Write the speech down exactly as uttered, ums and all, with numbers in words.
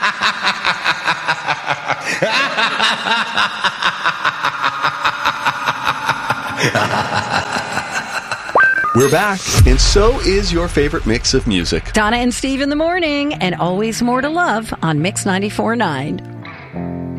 We're back, and so is your favorite mix of music. Donna and Steve in the morning, and always more to love on Mix ninety-four point nine.